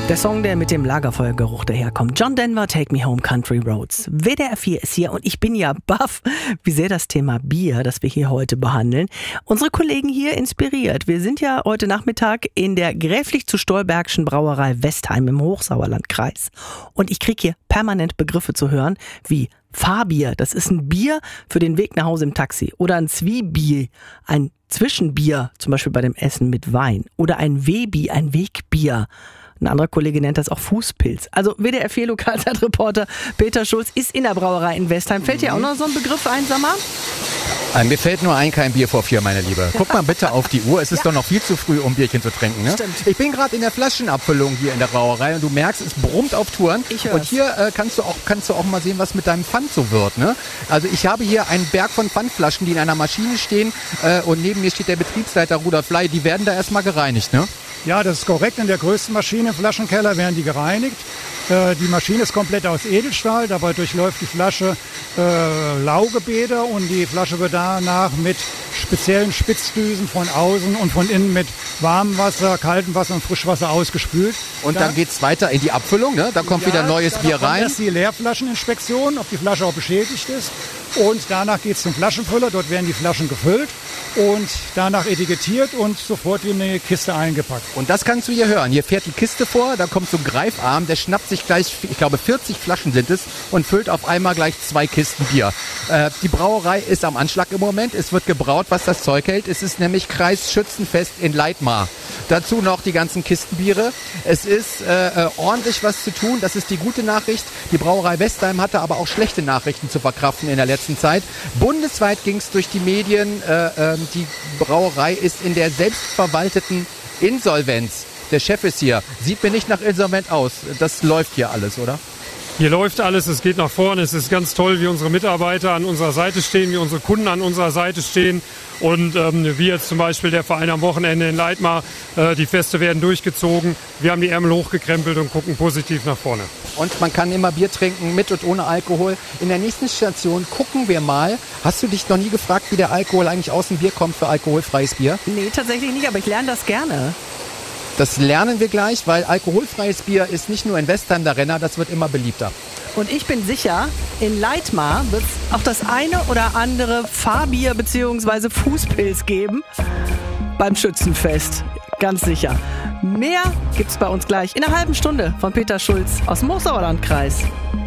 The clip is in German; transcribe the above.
Der Song, der mit dem Lagerfeuergeruch daherkommt. John Denver, Take Me Home, Country Roads. WDR 4 ist hier und ich bin ja baff, wie sehr das Thema Bier, das wir hier heute behandeln, unsere Kollegen hier inspiriert. Wir sind ja heute Nachmittag in der Gräflich zu Stolbergschen Brauerei Westheim im Hochsauerlandkreis. Und ich kriege hier permanent Begriffe zu hören, wie Fahrbier, das ist ein Bier für den Weg nach Hause im Taxi. Oder ein Zwiebier, ein Zwischenbier, zum Beispiel bei dem Essen mit Wein. Oder ein Webi, ein Wegbier. Ein anderer Kollege nennt das auch Fußpilz. Also WDR 4 Lokalzeitreporter Peter Schulz ist in der Brauerei in Westheim. Fällt dir auch noch so ein Begriff ein, sag mal? Mir fällt nur ein, kein Bier vor 4, meine Liebe. Guck mal bitte auf die Uhr. Es ist doch noch viel zu früh, um Bierchen zu trinken. Ne? Stimmt. Ich bin gerade in der Flaschenabfüllung hier in der Brauerei und du merkst, es brummt auf Touren. Ich hör's. Und hier kannst du auch mal sehen, was mit deinem Pfand so wird. Ne? Also ich habe hier einen Berg von Pfandflaschen, die in einer Maschine stehen. Und neben mir steht der Betriebsleiter Rudolf Blei. Die werden da erstmal gereinigt, ne? Ja, das ist korrekt. In der größten Maschine im Flaschenkeller werden die gereinigt. Die Maschine ist komplett aus Edelstahl. Dabei durchläuft die Flasche Laugebäder und die Flasche wird danach mit speziellen Spitzdüsen von außen und von innen mit warmem Wasser, kaltem Wasser und Frischwasser ausgespült. Und dann geht's weiter in die Abfüllung. Ne? Da kommt wieder neues Bier Kommt rein. erst die Leerflascheninspektion, ob die Flasche auch beschädigt ist. Und danach geht's zum Flaschenfüller. Dort werden die Flaschen gefüllt und danach etikettiert und sofort in eine Kiste eingepackt. Und das kannst du hier hören. Hier fährt die Kiste vor, da kommt so ein Greifarm, der schnappt sich gleich, ich glaube 40 Flaschen sind es, und füllt auf einmal gleich 2 Kisten Bier. Die Brauerei ist am Anschlag im Moment. Es wird gebraut, was das Zeug hält. Es ist nämlich Kreisschützenfest in Leitmar. Dazu noch die ganzen Kistenbiere. Es ist ordentlich was zu tun. Das ist die gute Nachricht. Die Brauerei Westheim hatte aber auch schlechte Nachrichten zu verkraften in der letzten Zeit. Bundesweit ging es durch die Medien. Die Brauerei ist in der selbstverwalteten Insolvenz. Der Chef ist hier. Sieht mir nicht nach insolvent aus. Das läuft hier alles, oder? Hier läuft alles, es geht nach vorne. Es ist ganz toll, wie unsere Mitarbeiter an unserer Seite stehen, wie unsere Kunden an unserer Seite stehen. Und wie jetzt zum Beispiel der Verein am Wochenende in Leitmar. Die Feste werden durchgezogen. Wir haben die Ärmel hochgekrempelt und gucken positiv nach vorne. Und man kann immer Bier trinken, mit und ohne Alkohol. In der nächsten Station gucken wir mal. Hast du dich noch nie gefragt, wie der Alkohol eigentlich aus dem Bier kommt für alkoholfreies Bier? Nee, tatsächlich nicht, aber ich lerne das gerne. Das lernen wir gleich, weil alkoholfreies Bier ist nicht nur in Westheim der Renner, das wird immer beliebter. Und ich bin sicher, in Leitmar wird es auch das eine oder andere Fahrbier bzw. Fußpilz geben beim Schützenfest. Ganz sicher. Mehr gibt's bei uns gleich in einer halben Stunde von Peter Schulz aus dem Hochsauerlandkreis.